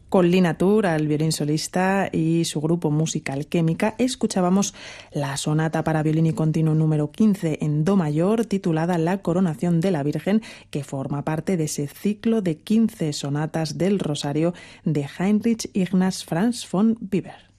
Con Lina Tur al violín solista y su grupo musical Química, escuchábamos la sonata para violín y continuo número 15 en do mayor, titulada La Coronación de la Virgen, que forma parte de ese ciclo de 15 sonatas del Rosario de Heinrich Ignaz Franz von Weber.